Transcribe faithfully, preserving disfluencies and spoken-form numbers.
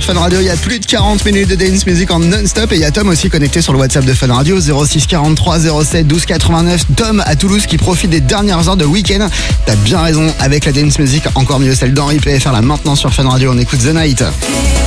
sur Fun Radio. Il y a plus de quarante minutes de dance music en non-stop. Et il y a Tom aussi connecté sur le WhatsApp de Fun Radio, zéro six quarante-trois zéro sept douze quatre-vingt-neuf. Tom à Toulouse qui profite des dernières heures de week-end. T'as bien raison, avec la dance music, encore mieux celle d'Henri P F R là maintenant sur Fun Radio. On écoute The Night.